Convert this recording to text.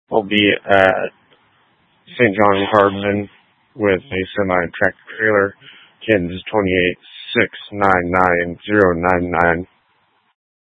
I'll be at St. John Hardman with a semi-tractor trailer. Kansas 2869999.